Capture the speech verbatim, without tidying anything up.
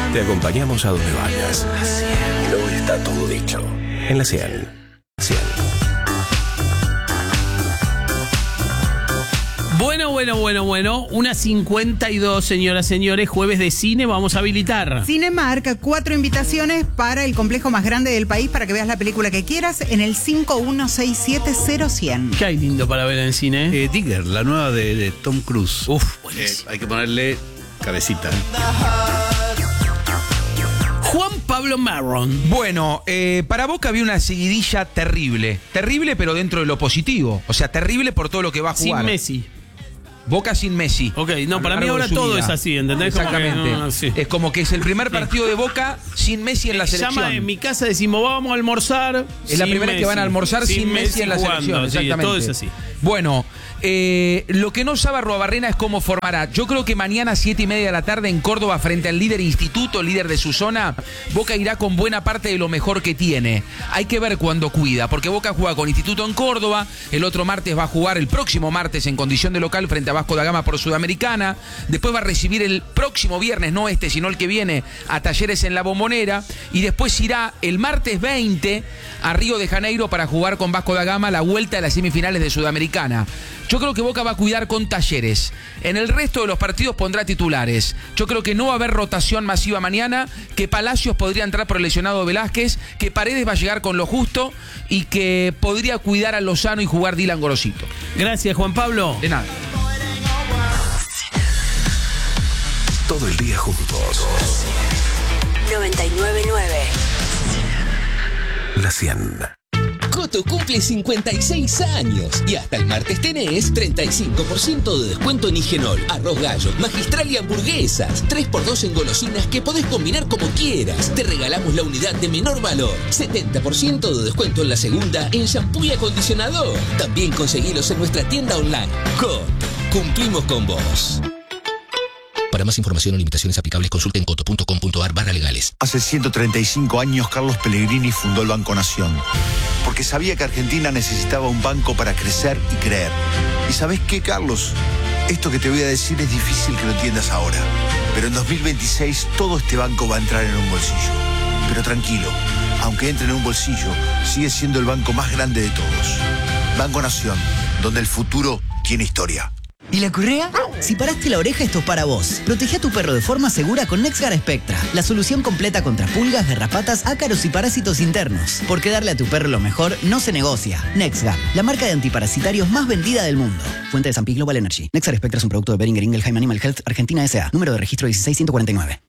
Te acompañamos a donde vayas. No está todo dicho. En la cien. cien. Bueno, bueno, bueno, bueno. Una cincuenta y dos, señoras, señores. Jueves de cine, vamos a habilitar. Cinemark, cuatro invitaciones para el complejo más grande del país para que veas la película que quieras en el cinco uno seis siete cero cien. ¿Qué hay lindo para ver en cine? Eh, Digger, la nueva de, de Tom Cruise. Uf, Eh, buenísimo. hay que ponerle cabecita. Juan Pablo Marron. Bueno, eh, para Boca había una seguidilla terrible. Terrible, pero dentro de lo positivo. O sea, terrible por todo lo que va a Sin jugar. Messi. Boca sin Messi. Ok, no, A lo para mí largo ahora de su todo vida. es así, ¿entendés? Como que, Exactamente. no, sí. Es como que es el primer partido de Boca sin Messi en la selección. Llama en mi casa, decimos, vamos a almorzar. Es la sin primera Messi. que van a almorzar sin, Messi en la jugando, selección. sí, Exactamente. todo es así. Bueno, eh, lo que no sabe Arruabarrena es cómo formará. Yo creo que mañana, siete y media de la tarde, en Córdoba, frente al líder instituto, líder de su zona, Boca irá con buena parte de lo mejor que tiene. Hay que ver cuándo cuida, porque Boca juega con Instituto en Córdoba, el otro martes va a jugar, el próximo martes, en condición de local, frente a Vasco da Gama por Sudamericana. Después va a recibir el próximo viernes, no este, sino el que viene, a Talleres en la Bombonera. Y después irá el martes veinte a Río de Janeiro para jugar con Vasco da Gama la vuelta de las semifinales de Sudamericana. Yo creo que Boca va a cuidar con Talleres. En el resto de los partidos pondrá titulares. Yo creo que no va a haber rotación masiva mañana, que Palacios podría entrar por el lesionado Velázquez, que Paredes va a llegar con lo justo y que podría cuidar a Lozano y jugar Dylan Gorosito. Gracias, Juan Pablo. De nada. Todo el día juntos. noventa y nueve punto nueve. La cien. Coto cumple cincuenta y seis años y hasta el martes tenés treinta y cinco por ciento de descuento en Higenol, arroz gallo, magistral y hamburguesas. tres por dos en golosinas que podés combinar como quieras. Te regalamos la unidad de menor valor. setenta por ciento de descuento en la segunda en shampoo y acondicionador. También conseguilos en nuestra tienda online. Coto, cumplimos con vos. Para más información o limitaciones aplicables, consulten coto punto com punto ar barra legales. Hace ciento treinta y cinco años, Carlos Pellegrini fundó el Banco Nación, porque sabía que Argentina necesitaba un banco para crecer y creer. ¿Y sabés qué, Carlos? Esto que te voy a decir es difícil que lo entiendas ahora, pero en dos mil veintiséis todo este banco va a entrar en un bolsillo. Pero tranquilo, aunque entre en un bolsillo, sigue siendo el banco más grande de todos. Banco Nación, donde el futuro tiene historia. ¿Y la correa? Si paraste la oreja, esto es para vos. Protege a tu perro de forma segura con NexGard Spectra, la solución completa contra pulgas, garrapatas, ácaros y parásitos internos. Porque darle a tu perro lo mejor no se negocia. NexGard, la marca de antiparasitarios más vendida del mundo. Fuente de San Pi Global Energy. NexGard Spectra es un producto de Boehringer Ingelheim Animal Health Argentina S A. Número de registro dieciséis ciento cuarenta y nueve.